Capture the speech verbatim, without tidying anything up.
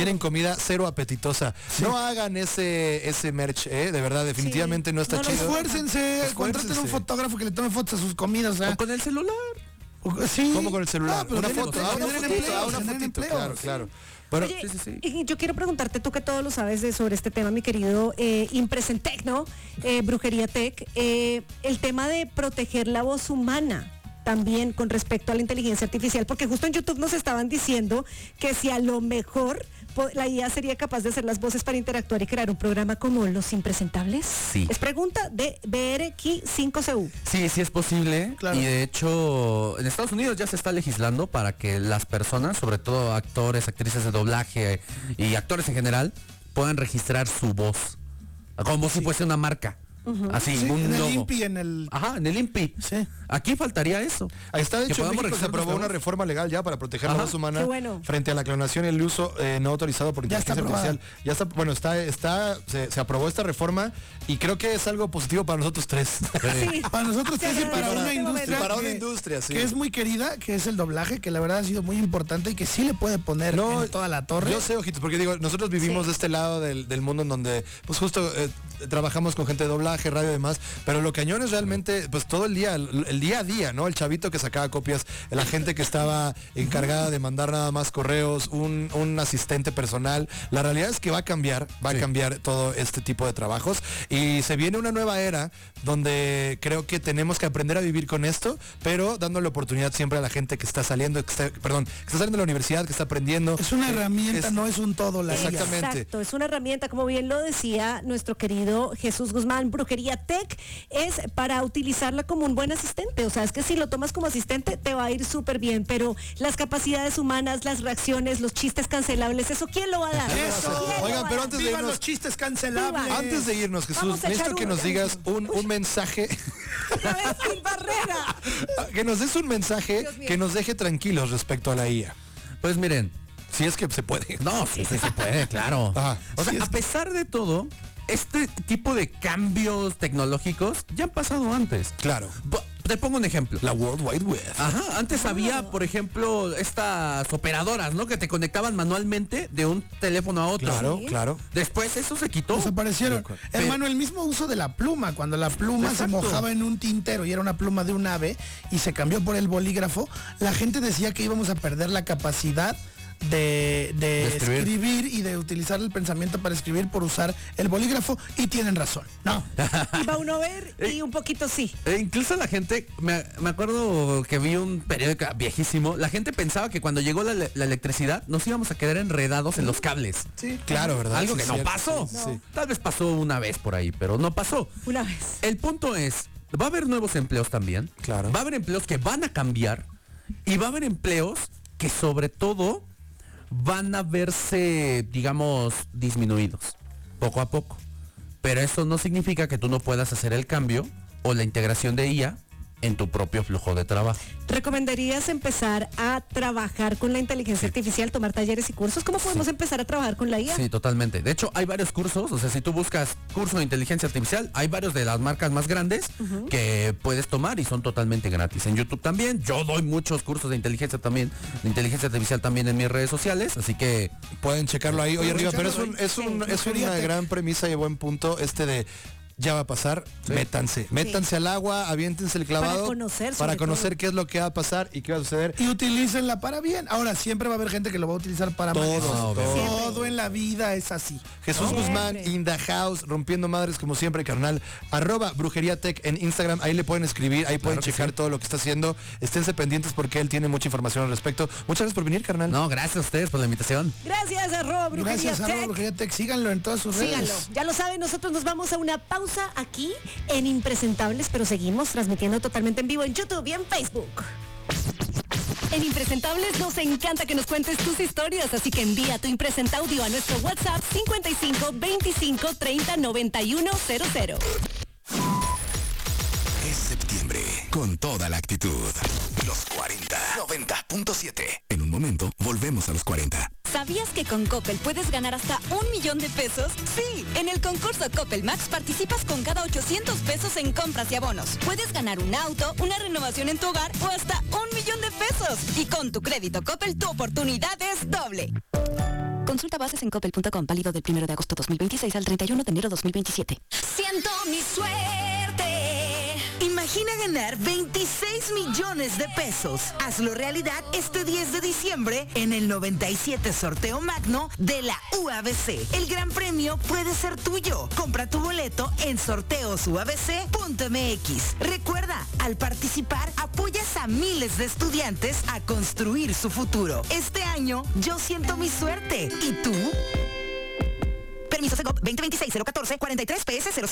Quieren comida cero apetitosa. Sí. No hagan ese ese merch, ¿eh? De verdad, definitivamente sí. no está no, chido. Esfuércense, contraten un fotógrafo que le tome fotos a sus comidas. ¿eh? O con el celular. Sí. ¿Cómo con el celular? No, una foto, ah, una fotito, ah, una fotito, claro, claro. Bueno, Oye, sí, sí, sí. yo quiero preguntarte, tú que todo lo sabes de, sobre este tema, mi querido eh, Impresentec, ¿no? Eh, Brujería Tech, eh, el tema de proteger la voz humana también con respecto a la inteligencia artificial, porque justo en YouTube nos estaban diciendo que si a lo mejor la I A sería capaz de hacer las voces para interactuar y crear un programa como Los Impresentables. Sí. Es pregunta de B R X cinco C U. Sí, sí es posible. Claro. Y de hecho, en Estados Unidos ya se está legislando para que las personas, sobre todo actores, actrices de doblaje y actores en general, puedan registrar su voz. Como sí. si fuese una marca. Uh-huh. Así, sí, un en logo. el INPI, en el... Ajá, en el INPI. Sí. Aquí faltaría eso. Ahí está, de hecho, en México se aprobó una reforma legal ya para proteger Ajá. la voz humana bueno. frente a la clonación y el uso eh, no autorizado por inteligencia artificial. Ya está, bueno, está, está, se, se aprobó esta reforma y creo que es algo positivo para nosotros tres. Sí. Para nosotros tres y para, para una industria. Para que, una industria, sí. Que es muy querida, que es el doblaje, que la verdad ha sido muy importante y que sí le puede poner no, en toda la torre. Yo sé, ojitos, porque digo, nosotros vivimos sí. de este lado del, del mundo en donde, pues justo eh, trabajamos con gente de doblaje, radio y demás. Pero lo cañón es realmente, pues todo el día, el, el día a día, ¿no? El chavito que sacaba copias, la gente que estaba encargada de mandar nada más correos, un, un asistente personal. La realidad es que va a cambiar, va sí. a cambiar todo este tipo de trabajos. Y se viene una nueva era donde creo que tenemos que aprender a vivir con esto, pero dándole oportunidad siempre a la gente que está saliendo, que está, perdón, que está saliendo de la universidad, que está aprendiendo. Es una herramienta, es, no es un todo. La exactamente. Exacto, es una herramienta, como bien lo decía nuestro querido Jesús Guzmán. Brujería Tech es para utilizarla como un buen asistente, o sea, es que si lo tomas como asistente te va a ir súper bien, pero las capacidades humanas, las reacciones, los chistes cancelables, ¿eso quién lo va a dar? Eso. Oigan, pero antes de irnos, los chistes cancelables. Antes de irnos, Jesús, necesito que nos digas un, un mensaje. Sin barrera. Que nos des un mensaje que nos deje tranquilos respecto a la I A. Pues miren, si es que se puede. No, sí, sí se puede, claro. Ajá. O sea, sí a pesar de todo, este tipo de cambios tecnológicos ya han pasado antes. Claro. Te pongo un ejemplo. La World Wide Web. Ajá, antes oh. había, por ejemplo, estas operadoras, ¿no? Que te conectaban manualmente de un teléfono a otro. Claro, ¿sí? claro. Después eso se quitó. Desaparecieron. Hermano, el mismo uso de la pluma, cuando la pluma Exacto. se mojaba en un tintero y era una pluma de un ave y se cambió por el bolígrafo, la gente decía que íbamos a perder la capacidad de, de, de escribir. escribir y de utilizar el pensamiento para escribir por usar el bolígrafo, y tienen razón. No. Iba uno a ver y un poquito sí. E incluso la gente, me, me acuerdo que vi un periódico viejísimo, la gente pensaba que cuando llegó la, la electricidad nos íbamos a quedar enredados en los cables. Sí, claro, ¿verdad? Algo sí, que no cierto. pasó. Sí, sí. Tal vez pasó una vez por ahí, pero no pasó. Una vez. El punto es, va a haber nuevos empleos también. Claro. Va a haber empleos que van a cambiar y va a haber empleos que sobre todo van a verse, digamos, disminuidos poco a poco. Pero eso no significa que tú no puedas hacer el cambio o la integración de I A en tu propio flujo de trabajo. ¿Recomendarías empezar a trabajar con la inteligencia sí. artificial, tomar talleres y cursos? ¿Cómo podemos sí. empezar a trabajar con la I A? Sí, totalmente. De hecho, hay varios cursos, o sea, si tú buscas curso de inteligencia artificial, hay varios de las marcas más grandes uh-huh. que puedes tomar y son totalmente gratis. En YouTube también, yo doy muchos cursos de inteligencia también, de inteligencia artificial también en mis redes sociales, así que pueden checarlo ahí. Oye, arriba, pero es un, es un, sí, es una gran premisa y buen punto este de ya va a pasar, sí. métanse, métanse sí. al agua, aviéntense el clavado para conocer, para conocer todo. qué es lo que va a pasar y qué va a suceder. Y utilícenla para bien. Ahora, siempre va a haber gente que lo va a utilizar para todo, mal. todo. Todo en la vida es así. Jesús ¿no? Guzmán, in the house, rompiendo madres como siempre, carnal. Arroba Brujería Tech en Instagram, ahí le pueden escribir, ahí pueden claro checar sí. todo lo que está haciendo. Esténse pendientes porque él tiene mucha información al respecto. Muchas gracias por venir, carnal. No, gracias a ustedes por la invitación. Gracias, arroba Brujería Gracias, Tech. arroba Brujería Tech. Síganlo en todas sus Síganlo. redes. Ya lo saben, nosotros nos vamos a una pausa aquí en Impresentables, pero seguimos transmitiendo totalmente en vivo en YouTube y en Facebook. En Impresentables nos encanta que nos cuentes tus historias, así que envía tu impresenta audio a nuestro WhatsApp cincuenta y cinco veinticinco treinta noventa y uno cero cero. Es septiembre, con toda la actitud. Los cuarenta, noventa punto siete. En un momento, volvemos a los cuarenta. ¿Sabías que con Coppel puedes ganar hasta un millón de pesos? Sí, en el concurso Coppel Max participas con cada ochocientos pesos en compras y abonos. Puedes ganar un auto, una renovación en tu hogar o hasta un millón de pesos. Y con tu crédito Coppel tu oportunidad es doble. Consulta bases en coppel punto com, válido del primero de agosto dos mil veintiséis al treinta y uno de enero dos mil veintisiete. Siento mi suerte. Imagina ganar veintiséis millones de pesos. Hazlo realidad este diez de diciembre en el noventa y siete Sorteo Magno de la U A B C. El gran premio puede ser tuyo. Compra tu boleto en sorteos u a b c punto m x. Recuerda, al participar apoyas a miles de estudiantes a construir su futuro. Este año yo siento mi suerte. ¿Y tú? Permiso Segov veinte veintiséis cero catorce cuarenta y tres P S cero